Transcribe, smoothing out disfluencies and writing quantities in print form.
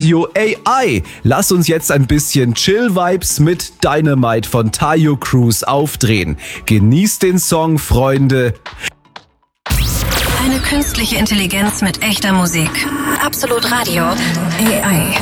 Radio AI. Lass uns jetzt ein bisschen Chill-Vibes mit Dynamite von Tayo Cruz aufdrehen. Genießt den Song, Freunde. Eine künstliche Intelligenz mit echter Musik. Absolut Radio AI.